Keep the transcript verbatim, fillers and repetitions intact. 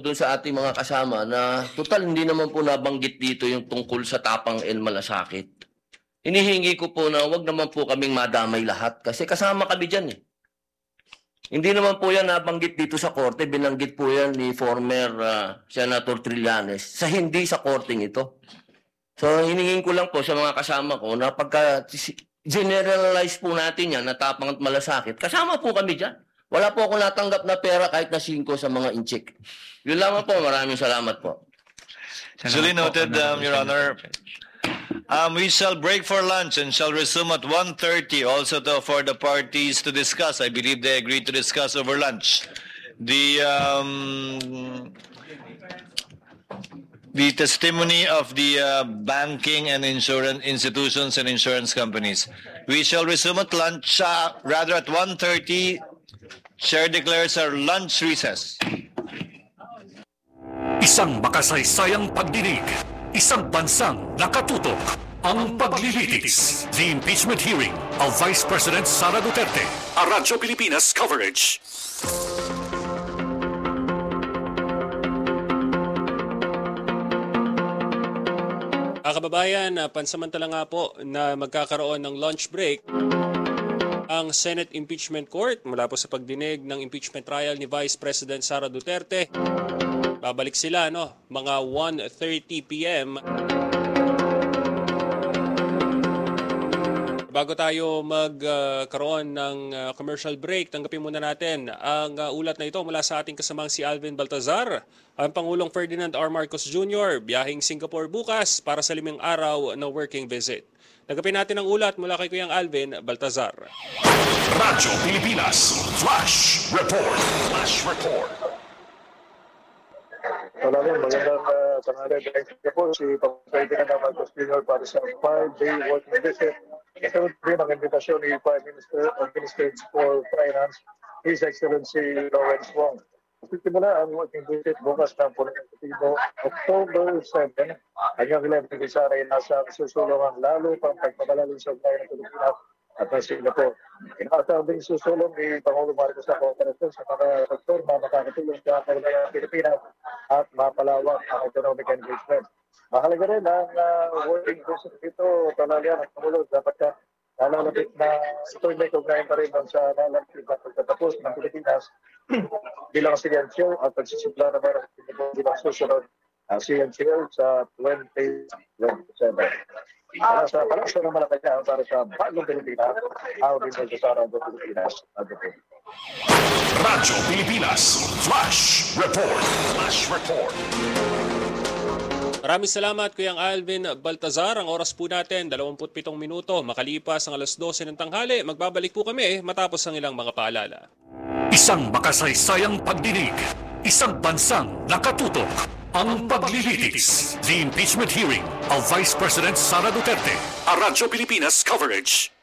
doon sa ating mga kasama na total hindi naman po nabanggit dito yung tungkol sa Tapang El Malasakit. Hinihingi ko po na wag naman po kaming madamay lahat kasi kasama kami dyan eh. Hindi naman po yan nabanggit dito sa korte, binanggit po yan ni former uh, Senator Trillanes sa hindi sa korting ito. So hiningin ko lang po sa mga kasama ko na pagka generalize po natin yan na Tapang at Malasakit, kasama po kami dyan. Wala po ako natanggap na pera kahit na singko sa mga inchik. Yun lamang po. Maraming salamat po. Duly noted, um, Your Honor. Um, we shall break for lunch and shall resume at one thirty also to, for the parties to discuss. I believe they agreed to discuss over lunch. The, um, the testimony of the uh, banking and insurance institutions and insurance companies. We shall resume at lunch, uh, rather at one thirty. Chair declares our lunch recess. Isang makasaysayang pagdinig, isang bansang nakatutok, ang paglilitis. The impeachment hearing of Vice President Sara Duterte. A Radyo Pilipinas coverage. Mga kababayan, pansamantala nga po na magkakaroon ng lunch break ang Senate Impeachment Court mula po sa pagdinig ng impeachment trial ni Vice President Sara Duterte. Babalik sila no, mga one thirty p m Bago tayo magkaroon uh, ng uh, commercial break, tanggapin muna natin ang uh, ulat na ito mula sa ating kasamang si Alvin Baltazar. Ang Pangulong Ferdinand R. Marcos Junior biyaheng Singapore bukas para sa limang araw na working visit. Tanggapin natin ang ulat mula kay Kuyang Alvin Baltazar. Radyo Pilipinas Flash Report. Flash Report. Maraming magandang uh, tanghali. Thank you po si Pangulong Marcos Junior para sa five-day working visit. Kasunod din ang invitasyon ni Prime Minister of Minister for Finance, His Excellency Lawrence Wong. Simula ang working visit bukas ng Politiko, October seventh. Hanggang eleven December ay nasa susulungan lalo pang pagpapalalim sa ugnayan ng Pilipinas at ng Singapore. Inaasang din susulong ni Pangulong Marcos sa kooperasyon sa mga sektor na makakatulong sa kailangan ng Pilipinas at mapalawak ang economic engagement. Mahalaga rin ang uh, working visit dito, talalian at Pangulo dapat ka nalalapit na ito'y may ugnayan pa rin sa nalalapit na pagtatapos ng Pilipinas bilang C N C O at pagsisimula na meron bilang susunod uh, C N C O sa twenty twenty-seven. Para sa Palasyo ng Malacanang para sa bagong Pilipinas, Alvin Baltazar ng Pilipinas. Radyo Pilipinas Flash Report. Flash Report. Maraming salamat Kuyang Alvin Baltazar. Ang oras po natin, dalawampu't pitong minuto. Makalipas ang alas dose ng tanghali, magbabalik po kami matapos ang ilang mga paalala. Isang makasaysayang pagdinig, isang bansang nakatutok, ang paglilitis. The impeachment hearing of Vice President Sara Duterte. A Radyo Pilipinas coverage.